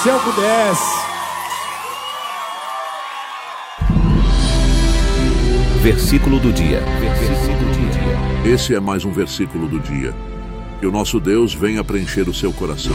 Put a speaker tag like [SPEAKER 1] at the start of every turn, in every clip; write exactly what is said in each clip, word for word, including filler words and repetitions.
[SPEAKER 1] Se eu pudesse.
[SPEAKER 2] Versículo do dia. Versículo do dia.
[SPEAKER 3] Esse é mais um versículo do dia. Que o nosso Deus venha preencher o seu coração,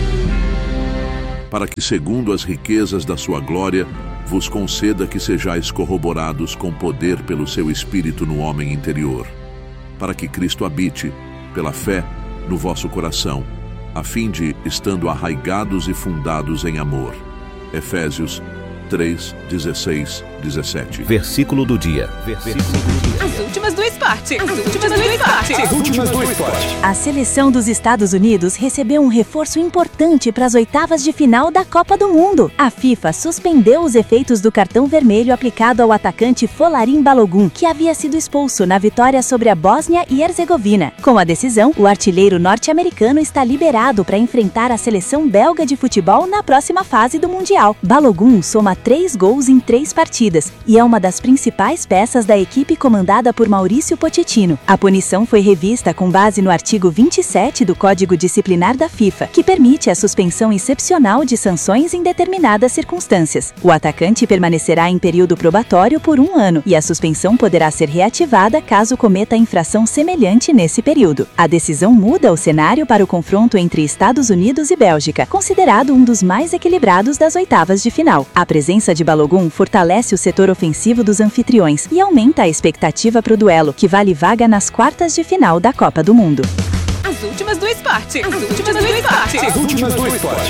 [SPEAKER 3] para que, segundo as riquezas da sua glória, vos conceda que sejais corroborados com poder pelo seu Espírito no homem interior, para que Cristo habite, pela fé, no vosso coração, a fim de, estando arraigados e fundados em amor. Efésios três, dezesseis, dezessete.
[SPEAKER 2] Versículo do dia. Versículo do dia.
[SPEAKER 4] As últimas do esporte. As últimas do esporte.
[SPEAKER 1] As últimas do esporte.
[SPEAKER 5] A seleção dos Estados Unidos recebeu um reforço importante para as oitavas de final da Copa do Mundo. A FIFA suspendeu os efeitos do cartão vermelho aplicado ao atacante Folarin Balogun, que havia sido expulso na vitória sobre a Bósnia e Herzegovina. Com a decisão, o artilheiro norte-americano está liberado para enfrentar a seleção belga de futebol na próxima fase do Mundial. Balogun soma três gols em três partidas e é uma das principais peças da equipe comandada por Maurício Pochettino. A punição foi revista com base no artigo vinte e sete do Código Disciplinar da FIFA, que permite a suspensão excepcional de sanções em determinadas circunstâncias. O atacante permanecerá em período probatório por um ano e a suspensão poderá ser reativada caso cometa infração semelhante nesse período. A decisão muda o cenário para o confronto entre Estados Unidos e Bélgica, considerado um dos mais equilibrados das oitavas de final. A presença de Balogun fortalece o setor ofensivo dos anfitriões e aumenta a expectativa para o duelo, que vale vaga nas quartas de final da Copa do Mundo.
[SPEAKER 4] As últimas do esporte. As últimas do esporte.
[SPEAKER 1] As últimas do esporte.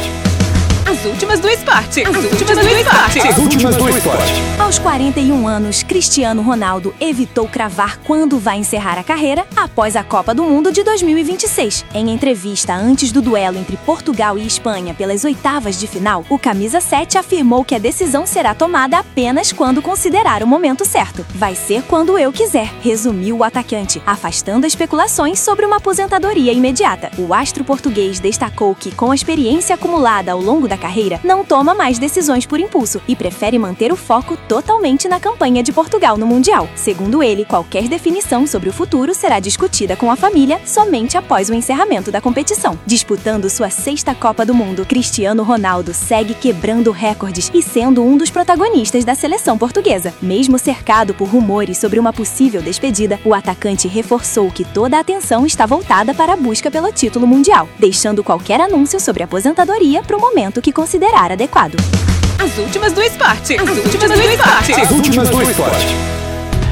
[SPEAKER 4] As últimas do esporte. As últimas do esporte.
[SPEAKER 1] As últimas do esporte.
[SPEAKER 5] Aos quarenta e um anos, Cristiano Ronaldo evitou cravar quando vai encerrar a carreira após a Copa do Mundo de dois mil e vinte e seis. Em entrevista antes do duelo entre Portugal e Espanha pelas oitavas de final, o camisa sete afirmou que a decisão será tomada apenas quando considerar o momento certo. Vai ser quando eu quiser, resumiu o atacante, afastando especulações sobre uma aposentadoria imediata. O astro português destacou que, com a experiência acumulada ao longo da carreira, não toma mais decisões por impulso e prefere manter o foco totalmente na campanha de Portugal no Mundial. Segundo ele, qualquer definição sobre o futuro será discutida com a família somente após o encerramento da competição. Disputando sua sexta Copa do Mundo, Cristiano Ronaldo segue quebrando recordes e sendo um dos protagonistas da seleção portuguesa. Mesmo cercado por rumores sobre uma possível despedida, o atacante reforçou que toda a atenção está voltada para a busca pelo título mundial, deixando qualquer anúncio sobre aposentadoria para o momento que considerar adequado.
[SPEAKER 4] As últimas do esporte. As últimas do esporte.
[SPEAKER 1] As últimas do esporte.